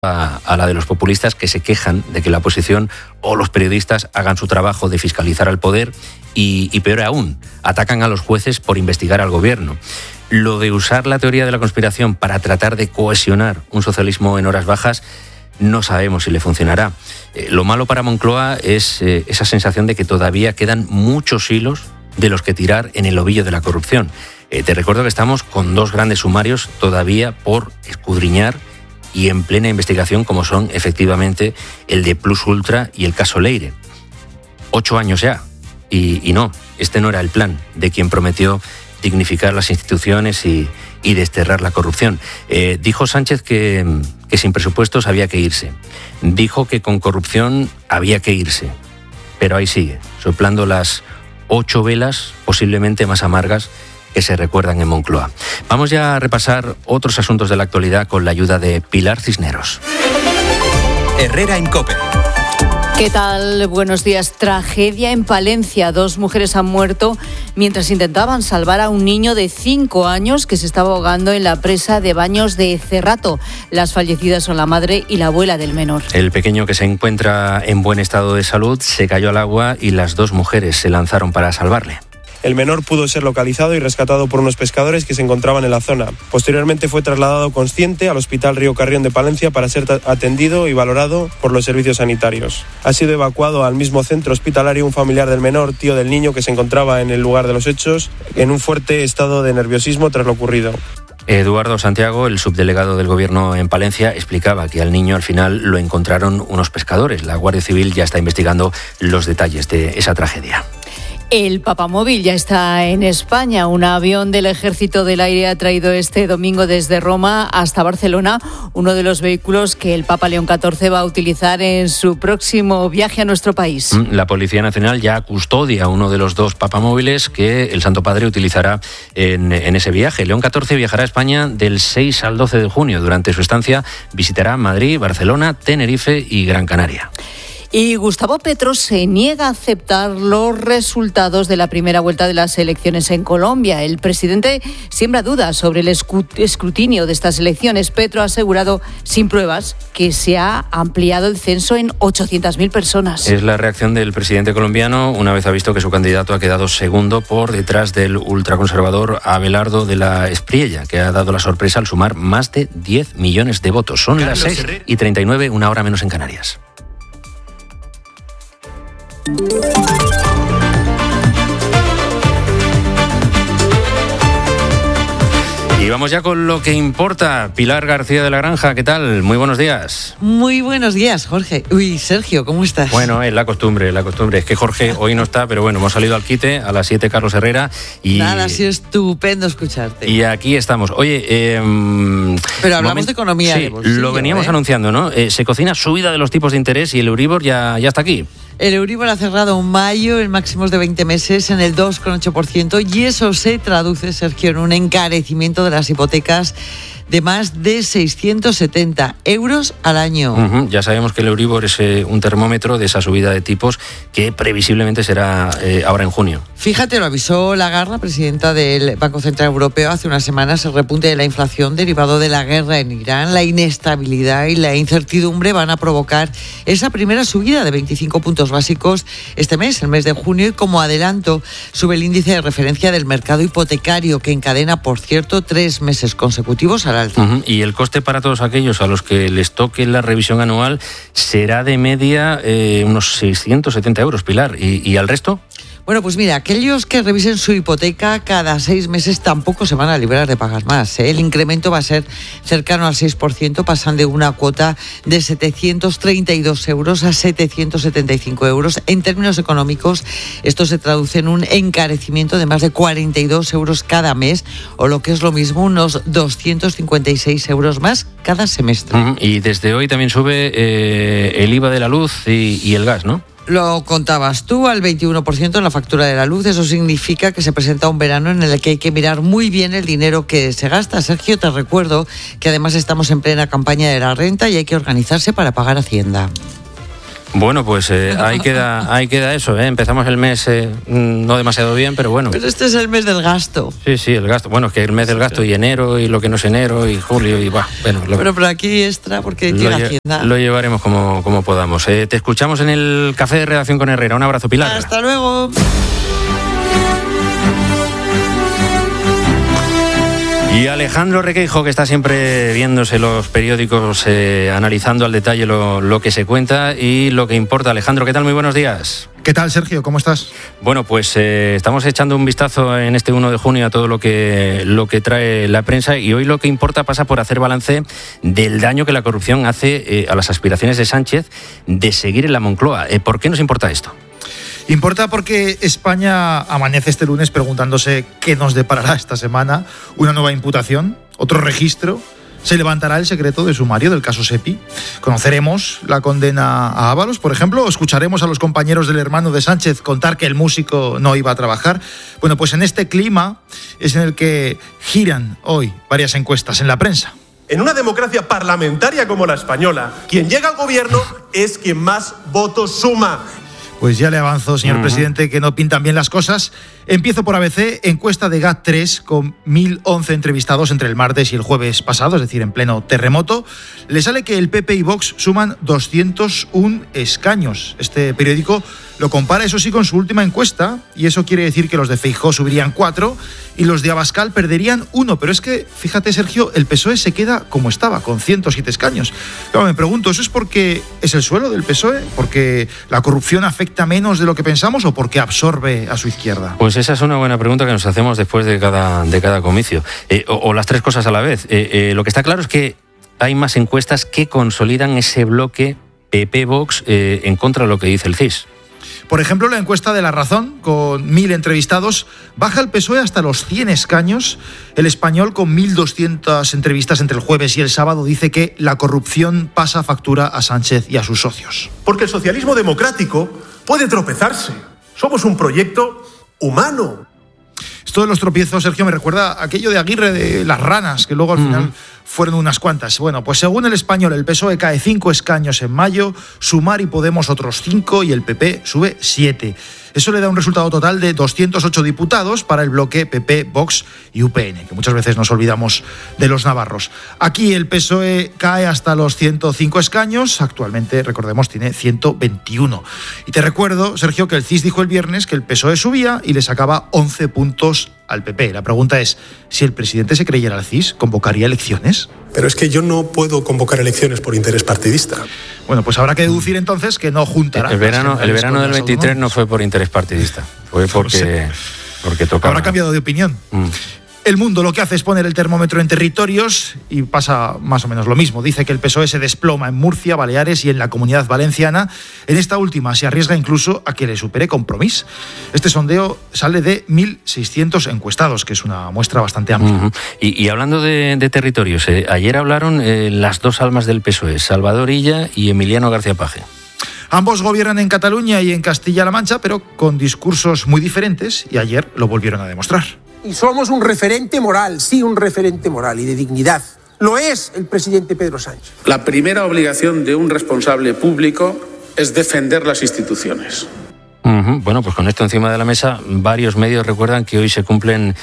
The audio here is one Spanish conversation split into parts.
a la de los populistas que se quejan de que la oposición o los periodistas hagan su trabajo de fiscalizar al poder y peor aún, atacan a los jueces por investigar al gobierno. Lo de usar la teoría de la conspiración para tratar de cohesionar un socialismo en horas bajas, no sabemos si le funcionará. Lo malo para Moncloa es esa sensación de que todavía quedan muchos hilos de los que tirar en el ovillo de la corrupción. Te recuerdo que estamos con 2 grandes sumarios todavía por escudriñar y en plena investigación, como son efectivamente el de Plus Ultra y el caso Leire. 8 años ya. Y no, este no era el plan de quien prometió dignificar las instituciones y desterrar la corrupción. Dijo Sánchez que sin presupuestos había que irse. Dijo que con corrupción había que irse. Pero ahí sigue, soplando las 8 velas posiblemente más amargas que se recuerdan en Moncloa. Vamos ya a repasar otros asuntos de la actualidad con la ayuda de Pilar Cisneros. Herrera en COPE. ¿Qué tal? Buenos días. Tragedia en Palencia. 2 mujeres han muerto mientras intentaban salvar a un niño de 5 años que se estaba ahogando en la presa de Baños de Cerrato. Las fallecidas son la madre y la abuela del menor. El pequeño, que se encuentra en buen estado de salud, se cayó al agua y las 2 mujeres se lanzaron para salvarle. El menor pudo ser localizado y rescatado por unos pescadores que se encontraban en la zona. Posteriormente fue trasladado consciente al Hospital Río Carrión de Palencia para ser atendido y valorado por los servicios sanitarios. Ha sido evacuado al mismo centro hospitalario un familiar del menor, tío del niño, que se encontraba en el lugar de los hechos, en un fuerte estado de nerviosismo tras lo ocurrido. Eduardo Santiago, el subdelegado del Gobierno en Palencia, explicaba que al niño al final lo encontraron unos pescadores. La Guardia Civil ya está investigando los detalles de esa tragedia. El papamóvil ya está en España. Un avión del Ejército del Aire ha traído este domingo desde Roma hasta Barcelona uno de los vehículos que el Papa León XIV va a utilizar en su próximo viaje a nuestro país. La Policía Nacional ya custodia uno de los 2 papamóviles que el Santo Padre utilizará en ese viaje. León XIV viajará a España del 6 al 12 de junio. Durante su estancia visitará Madrid, Barcelona, Tenerife y Gran Canaria. Y Gustavo Petro se niega a aceptar los resultados de la primera vuelta de las elecciones en Colombia. El presidente siembra dudas sobre el escrutinio de estas elecciones. Petro ha asegurado, sin pruebas, que se ha ampliado el censo en 800.000 personas. Es la reacción del presidente colombiano una vez ha visto que su candidato ha quedado segundo por detrás del ultraconservador Abelardo de la Espriella, que ha dado la sorpresa al sumar más de 10 millones de votos. Son las 6:39, 1 hora menos en Canarias. Y vamos ya con lo que importa. Pilar García de la Granja, ¿qué tal? Muy buenos días. Muy buenos días, Jorge. Uy, Sergio, ¿cómo estás? Bueno, es la costumbre. Es que Jorge hoy no está, pero bueno, hemos salido al quite a las 7, Carlos Herrera. Y nada, ha sido estupendo escucharte. Y aquí estamos. Oye, pero hablamos de economía. Sí, de bolsillo, lo veníamos anunciando, ¿no? Se cocina subida de los tipos de interés y el Euribor ya está aquí. El Euribor ha cerrado en mayo en máximos de 20 meses en el 2,8% y eso se traduce, Sergio, en un encarecimiento de las hipotecas de más de 670 euros al año. Ya sabemos que el Euribor es un termómetro de esa subida de tipos que previsiblemente será ahora en junio. Fíjate, lo avisó Lagarde, presidenta del Banco Central Europeo, hace unas semanas. El repunte de la inflación derivado de la guerra en Irán, la inestabilidad y la incertidumbre van a provocar esa primera subida de 25 puntos básicos este mes, el mes de junio, y como adelanto sube el índice de referencia del mercado hipotecario, que encadena, por cierto, 3 meses consecutivos a la alza. Y el coste para todos aquellos a los que les toque la revisión anual será de media unos 670 euros, Pilar. ¿Y al resto? Bueno, pues mira, aquellos que revisen su hipoteca cada 6 meses tampoco se van a librar de pagar más, ¿eh? El incremento va a ser cercano al 6%, pasan de una cuota de 732 euros a 775 euros. En términos económicos, esto se traduce en un encarecimiento de más de 42 euros cada mes, o lo que es lo mismo, unos 256 euros más cada semestre. Y desde hoy también sube el IVA de la luz y el gas, ¿no? Lo contabas tú, al 21% en la factura de la luz. Eso significa que se presenta un verano en el que hay que mirar muy bien el dinero que se gasta. Sergio, te recuerdo que además estamos en plena campaña de la renta y hay que organizarse para pagar Hacienda. Bueno, pues ahí queda eso, ¿eh? Empezamos el mes no demasiado bien, pero bueno. Pero este es el mes del gasto. Sí, el gasto. Bueno, es que el mes del gasto y enero y lo que no es enero y julio y va. Bueno, pero aquí extra porque llega Hacienda. Lo llevaremos como podamos. Te escuchamos en el café de redacción con Herrera. Un abrazo, Pilar. Hasta luego. Y Alejandro Requeijo, que está siempre viéndose los periódicos, analizando al detalle lo que se cuenta y lo que importa. Alejandro, ¿qué tal? Muy buenos días. ¿Qué tal, Sergio? ¿Cómo estás? Bueno, pues estamos echando un vistazo en este 1 de junio a todo lo que trae la prensa, y hoy lo que importa pasa por hacer balance del daño que la corrupción hace a las aspiraciones de Sánchez de seguir en la Moncloa. ¿Por qué nos importa esto? Importa porque España amanece este lunes preguntándose qué nos deparará esta semana. Una nueva imputación, otro registro. Se levantará el secreto de sumario del caso Sepi. Conoceremos la condena a Ábalos, por ejemplo, o escucharemos a los compañeros del hermano de Sánchez contar que el músico no iba a trabajar. Bueno, pues en este clima es en el que giran hoy varias encuestas en la prensa. En una democracia parlamentaria como la española, quien llega al gobierno es quien más votos suma. Pues ya le avanzo, señor presidente, que no pintan bien las cosas. Empiezo por ABC, encuesta de GAT3 con 1.011 entrevistados entre el martes y el jueves pasado, es decir, en pleno terremoto. Le sale que el PP y Vox suman 201 escaños. Este periódico lo compara, eso sí, con su última encuesta, y eso quiere decir que los de Feijóo subirían 4 y los de Abascal perderían 1. Pero es que, fíjate, Sergio, el PSOE se queda como estaba, con 107 escaños. Claro, me pregunto, ¿eso es porque es el suelo del PSOE? ¿Porque la corrupción afecta menos de lo que pensamos o porque absorbe a su izquierda? Pues esa es una buena pregunta que nos hacemos después de cada comicio. O las tres cosas a la vez. Lo que está claro es que hay más encuestas que consolidan ese bloque PP-Vox en contra de lo que dice el CIS. Por ejemplo, la encuesta de La Razón, con 1.000 entrevistados, baja el PSOE hasta los 100 escaños. El Español, con 1.200 entrevistas entre el jueves y el sábado, dice que la corrupción pasa factura a Sánchez y a sus socios. Porque el socialismo democrático puede tropezarse. Somos un proyecto humano. Esto de los tropiezos, Sergio, me recuerda a aquello de Aguirre de las ranas, que luego al final fueron unas cuantas. Bueno, pues según el Español, el PSOE cae 5 escaños en mayo, Sumar y Podemos otros 5 y el PP sube 7. Eso le da un resultado total de 208 diputados para el bloque PP, Vox y UPN, que muchas veces nos olvidamos de los navarros. Aquí el PSOE cae hasta los 105 escaños, actualmente, recordemos, tiene 121. Y te recuerdo, Sergio, que el CIS dijo el viernes que el PSOE subía y le sacaba 11 puntos al PP. La pregunta es, si el presidente se creyera al CIS, ¿convocaría elecciones? Pero es que yo no puedo convocar elecciones por interés partidista. Bueno, pues habrá que deducir entonces que no juntará. El verano del 23 no fue por interés partidista, fue porque tocaba. Habrá cambiado de opinión. El Mundo lo que hace es poner el termómetro en territorios y pasa más o menos lo mismo. Dice que el PSOE se desploma en Murcia, Baleares y en la Comunidad Valenciana. En esta última se arriesga incluso a que le supere Compromís. Este sondeo sale de 1.600 encuestados, que es una muestra bastante amplia. Y hablando de territorios, ayer hablaron las dos almas del PSOE, Salvador Illa y Emiliano García Paje. Ambos gobiernan en Cataluña y en Castilla-La Mancha, pero con discursos muy diferentes, y ayer lo volvieron a demostrar. Y somos un referente moral, sí, un referente moral y de dignidad. Lo es el presidente Pedro Sánchez. La primera obligación de un responsable público es defender las instituciones. Bueno, pues con esto encima de la mesa, varios medios recuerdan que hoy se cumplen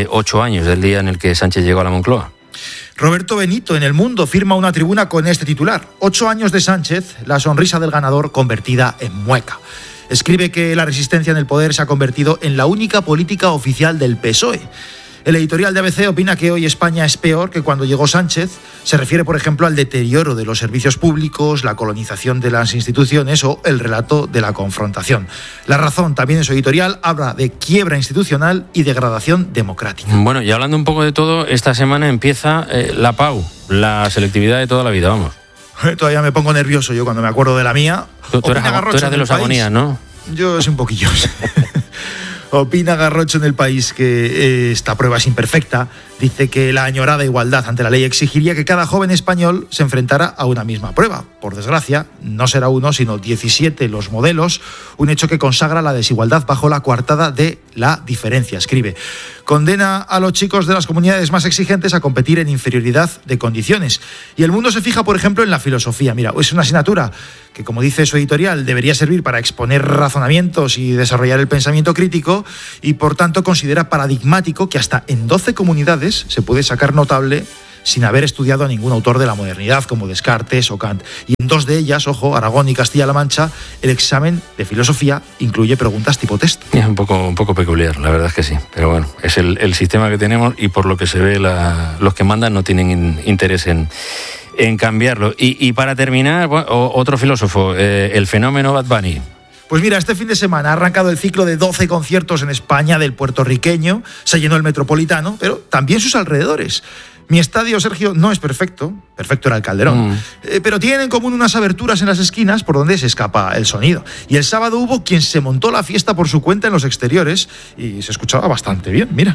8 años del día en el que Sánchez llegó a la Moncloa. Roberto Benito, en El Mundo, firma una tribuna con este titular: 8 años de Sánchez, la sonrisa del ganador convertida en mueca. Escribe que la resistencia en el poder se ha convertido en la única política oficial del PSOE. El editorial de ABC opina que hoy España es peor que cuando llegó Sánchez. Se refiere, por ejemplo, al deterioro de los servicios públicos, la colonización de las instituciones o el relato de la confrontación. La Razón, también en su editorial, habla de quiebra institucional y degradación democrática. Bueno, y hablando un poco de todo, esta semana empieza la PAU, la selectividad de toda la vida, vamos. Todavía me pongo nervioso yo cuando me acuerdo de la mía. Tú eras de los agonías, ¿no? Yo soy un poquillo. Opina Garrocho en El País que esta prueba es imperfecta. Dice que la añorada igualdad ante la ley exigiría que cada joven español se enfrentara a una misma prueba. Por desgracia, no será uno, sino 17 los modelos, un hecho que consagra la desigualdad bajo la coartada de la diferencia. Escribe: condena a los chicos de las comunidades más exigentes a competir en inferioridad de condiciones. Y El Mundo se fija, por ejemplo, en la filosofía. Mira, es una asignatura que, como dice su editorial, debería servir para exponer razonamientos y desarrollar el pensamiento crítico, y por tanto considera paradigmático que hasta en 12 comunidades se puede sacar notable sin haber estudiado a ningún autor de la modernidad, como Descartes o Kant. Y en 2 de ellas, ojo, Aragón y Castilla-La Mancha, el examen de filosofía incluye preguntas tipo test. Es un poco peculiar, la verdad es que sí. Pero bueno, es el sistema que tenemos, y por lo que se ve, los que mandan no tienen interés en cambiarlo. Y para terminar, bueno, otro filósofo, el fenómeno Bad Bunny. Pues mira, este fin de semana ha arrancado el ciclo de 12 conciertos en España del puertorriqueño. Se llenó el Metropolitano, pero también sus alrededores. Mi estadio, Sergio, no es perfecto era el Calderón, pero tiene en común unas aberturas en las esquinas por donde se escapa el sonido. Y el sábado hubo quien se montó la fiesta por su cuenta en los exteriores y se escuchaba bastante bien, mira.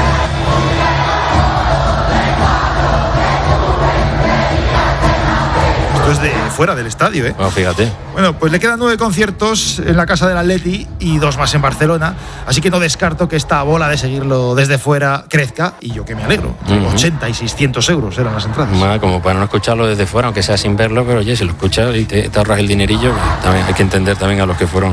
Es de fuera del estadio, ¿eh? Bueno, fíjate. Bueno, pues le quedan 9 conciertos en la casa del Atleti y 2 más en Barcelona, así que no descarto que esta bola de seguirlo desde fuera crezca, y yo que me alegro. 80 y 600 euros eran las entradas. Como para no escucharlo desde fuera, aunque sea sin verlo, pero oye, si lo escuchas y te ahorras el dinerillo, también hay que entender también a los que fueron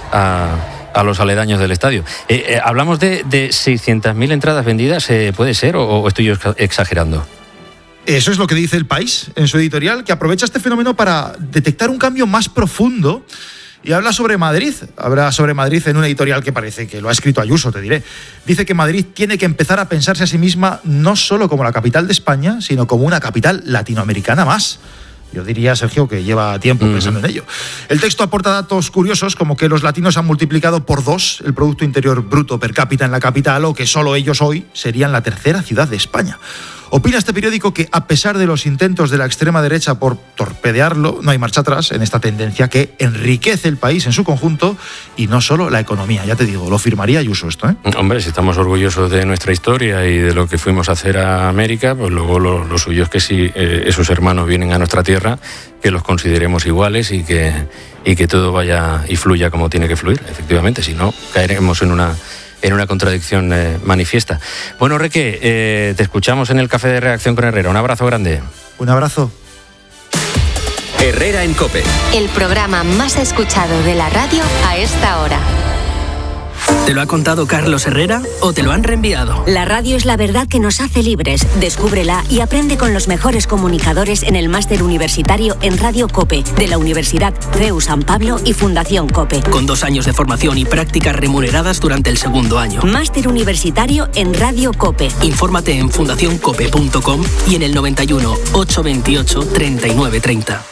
a los aledaños del estadio. Hablamos de 600.000 entradas vendidas, ¿puede ser o estoy yo exagerando? Eso es lo que dice El País en su editorial, que aprovecha este fenómeno para detectar un cambio más profundo y habla sobre Madrid. Habla sobre Madrid en un editorial que parece que lo ha escrito Ayuso, te diré. Dice que Madrid tiene que empezar a pensarse a sí misma no solo como la capital de España, sino como una capital latinoamericana más. Yo diría, Sergio, que lleva tiempo pensando en ello. El texto aporta datos curiosos, como que los latinos han multiplicado por 2 el Producto Interior Bruto per cápita en la capital, o que solo ellos hoy serían la 3ª ciudad de España. Opina este periódico que, a pesar de los intentos de la extrema derecha por torpedearlo, no hay marcha atrás en esta tendencia que enriquece el país en su conjunto y no solo la economía. Ya te digo, lo firmaría Ayuso esto, ¿eh? Hombre, si estamos orgullosos de nuestra historia y de lo que fuimos a hacer a América, pues luego lo suyo es que si esos hermanos vienen a nuestra tierra, que los consideremos iguales y que todo vaya y fluya como tiene que fluir, efectivamente. Si no, caeremos en una contradicción manifiesta. Bueno, Reque, te escuchamos en el Café de Reacción con Herrera. Un abrazo grande. Un abrazo. Herrera en COPE. El programa más escuchado de la radio a esta hora. ¿Te lo ha contado Carlos Herrera o te lo han reenviado? La radio es la verdad que nos hace libres. Descúbrela y aprende con los mejores comunicadores en el máster universitario en Radio COPE de la Universidad CEU San Pablo y Fundación COPE. Con 2 años de formación y prácticas remuneradas durante el 2º año. Máster universitario en Radio COPE. Infórmate en fundacioncope.com y en el 91 828 3930.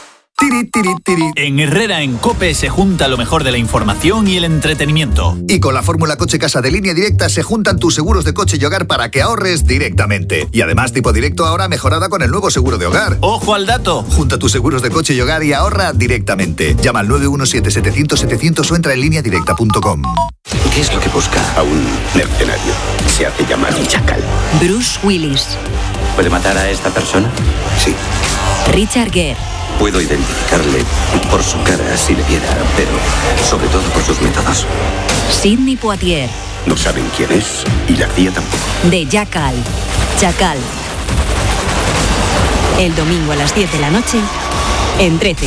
En Herrera en COPE se junta lo mejor de la información y el entretenimiento. Y con la fórmula Coche Casa de Línea Directa se juntan tus seguros de coche y hogar para que ahorres directamente. Y además Tipo Directo ahora mejorada con el nuevo seguro de hogar. ¡Ojo al dato! Junta tus seguros de coche y hogar y ahorra directamente. Llama al 917-700-700 o entra en lineadirecta.com. ¿Qué es lo que busca a un mercenario? Se hace llamar un chacal. Bruce Willis. ¿Puede matar a esta persona? Sí. Richard Gere. Puedo identificarle por su cara si le viera, pero sobre todo por sus métodos. Sidney Poitier. No saben quién es y la CIA tampoco. De Jackal. Chacal. El domingo a las 10 de la noche en 13.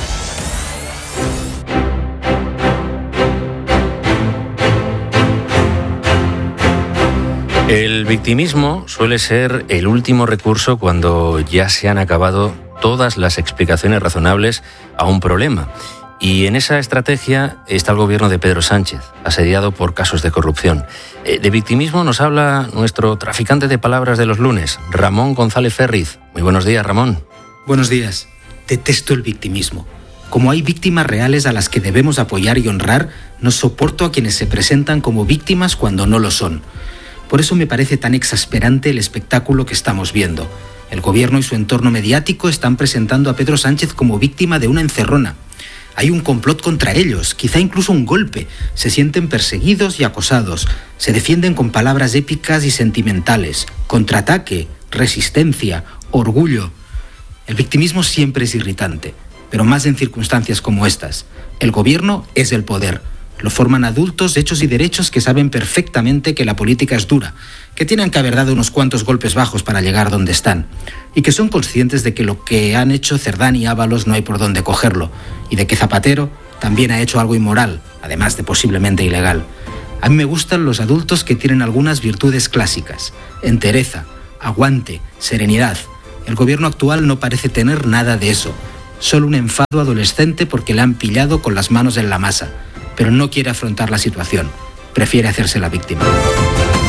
El victimismo suele ser el último recurso cuando ya se han acabado todas las explicaciones razonables a un problema. Y en esa estrategia está el gobierno de Pedro Sánchez, asediado por casos de corrupción. De victimismo nos habla nuestro traficante de palabras de los lunes, Ramón González Ferriz. Muy buenos días, Ramón. Buenos días. Detesto el victimismo. Como hay víctimas reales a las que debemos apoyar y honrar, no soporto a quienes se presentan como víctimas cuando no lo son. Por eso me parece tan exasperante el espectáculo que estamos viendo. El gobierno y su entorno mediático están presentando a Pedro Sánchez como víctima de una encerrona. Hay un complot contra ellos, quizá incluso un golpe. Se sienten perseguidos y acosados. Se defienden con palabras épicas y sentimentales. Contraataque, resistencia, orgullo. El victimismo siempre es irritante, pero más en circunstancias como estas. El gobierno es el poder. Lo forman adultos hechos y derechos que saben perfectamente que la política es dura, que tienen que haber dado unos cuantos golpes bajos para llegar donde están, y que son conscientes de que lo que han hecho Cerdán y Ábalos no hay por dónde cogerlo, y de que Zapatero también ha hecho algo inmoral, además de posiblemente ilegal. A mí me gustan los adultos que tienen algunas virtudes clásicas: entereza, aguante, serenidad. El gobierno actual no parece tener nada de eso, solo un enfado adolescente porque le han pillado con las manos en la masa, pero no quiere afrontar la situación, prefiere hacerse la víctima.